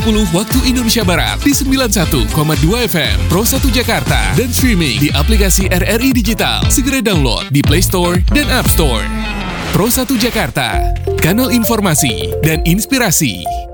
10 waktu Indonesia Barat di 91,2 FM Pro 1 Jakarta dan streaming di aplikasi RRI Digital. Segera download di Play Store dan App Store. Pro 1 Jakarta, kanal informasi dan inspirasi.